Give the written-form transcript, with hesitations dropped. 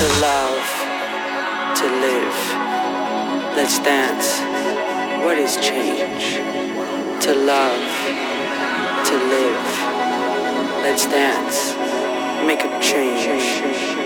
To love, to live. Let's dance. What is change? To love, to live. Let's dance. Make a change.